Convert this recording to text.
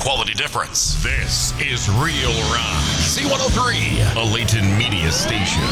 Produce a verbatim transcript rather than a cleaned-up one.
quality difference. This is Real Rock. C one oh three, a Layton Media Station.